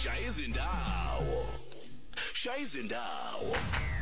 Shaya izindawo. Shaya izindawo.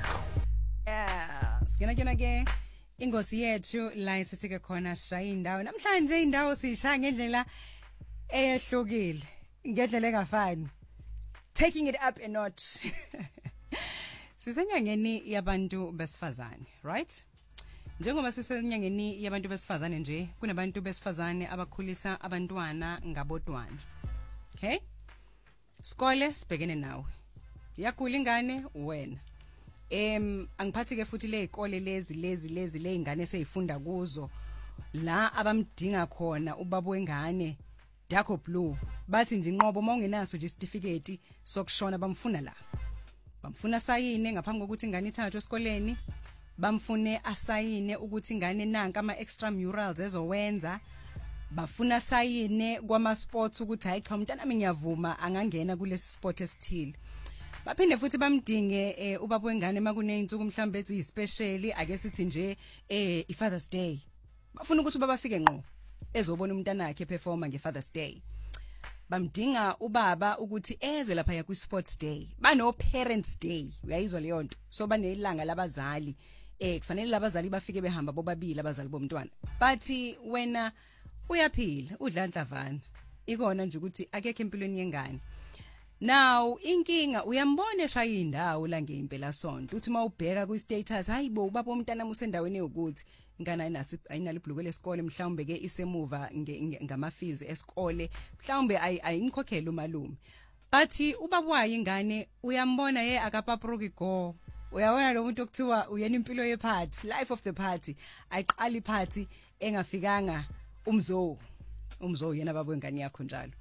Singena ke ingosi yethu la isithike khona Shaya indawo. Namhlanje indawo sishaya ngendlela eyehlukile, ngendlela engafani. Taking it up a notch. Sisenyangeni yabantu besifazane, right? Njengoba sisenyangeni yabantu besifazane nje, kunabantu besifazane abakhulisa abantwana ngabodwana. Okay? Skole sibhekene nawe. Yakhula ingane wena. Angiphathi ke futhi le ikole lezi le ingane seyifunda kuzo la abamdinga khona ubaba wengane Darko Blue bathi nje inqobo mawungenaso nje certificate sokushona bamfuna la. Bamfuna sayine ngaphambi kokuthi ingane ithathwe esikoleni, bamfune asayine ukuthi ingane nanka ama extramurals ezowenza, bafuna sayine kwama sports ukuthi hayi cha umntana ami ngiyavuma angangena kulesi sport esithile. Baphinde futhi bamdinge ubaba wengane makuneyinsuku mhlambe ethi special ake sithi nje iFathers Day. Bafuna ukuthi ubaba afike ngqo ezobona umntana wakhe performa ngeFathers Day. Bamdinga ubaba ukuthi eze lapha ya ku sports day. Bano parents day. Uyayizwa leyo nto. So banelanga labazali. Kufanele labazali bafike behamba bobabili abazali bomntwana. Bathi wena uyaphila, udla inhlavana. Ikona nje ukuthi akekho empilweni yengane. Now inkinga uyambona Shaya indawo la ngeimpela sonto uthi mawubheka ku status hayibo ubaba umntana musendaweni yokuthi ingane ayinalo ibhlukwe lesikole mhlawumbe ke isemuva ngamafizi esikole mhlawumbe ayingikhokhela umalume bathi ubaba wayo ingane uyambona akapaproki go uyabona lo muntu okuthiwa uyena impilo yeparty life of the party ayiqala iparty engafikanga umzo yena baba wengane yakho njalo.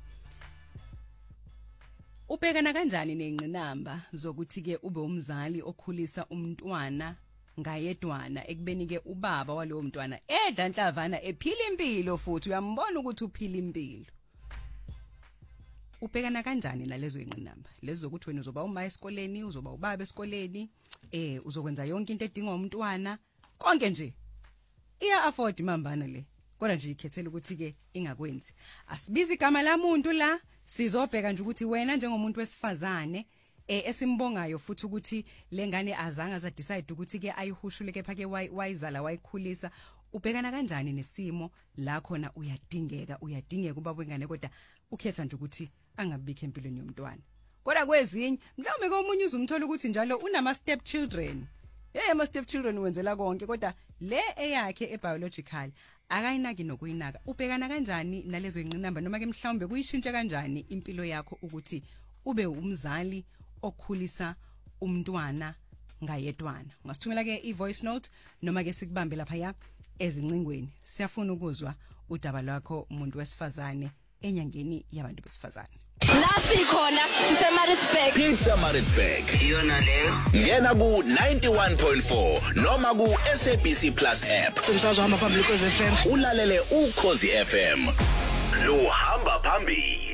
Ubhekana kanjani nengqinamba zokuthi ke ube umzali okhulisa umntwana ngayedwana ekubeni ke ubaba walowo mntwana edla inhlavana ephila impilo futhi uyambona ukuthi uphila impilo. Ubhekana kanjani nalezo ingqinamba lezo zokuthi wena uzoba uma esikoleni uzoba ubaba esikoleni uzokwenza yonke into edingwa umntwana konke nje iya afford imambana le kodwa nje ikhethela ukuthi ke ingakwenzi asibizi igama lamuntu la sizobheka nje ukuthi wena njengomuntu wesifazane esimbongayo futhi ukuthi lengane azange za decide ukuthi ke ayihushule ke phake wayizala wayikhulisa ubhekana kanjani nesimo la khona uyadingeka ubaba wengane kodwa ukhetha nje ukuthi angabikho empilweni yomntwana kodwa kwezinye mhlawumbe komunye uzumthola ukuthi njalo unama step children ama step children wenzela konke kodwa le eyakhe ebiological akayinaki nokuyinaka ubhekana kanjani nalezo ingqinamba noma ke mhlawumbe kuyishintshe kanjani impilo yakho ukuthi ube umzali okhulisa umntwana ngayedwana. Ungasithumela ke ivoice note noma ke sikubambe lapha ya ezincingweni siyafuna ukuzwa udaba lwakho umuntu wesifazane enyangeni yabantu besifazane. Nasi khona siseMaritzburg. Pizza Iyona leyo. Ngena ku 91.4 noma ku SABC Plus app. Umsakazo hamba phambili kweZFM. Ulalele uKhosi FM. Lo hamba phambili.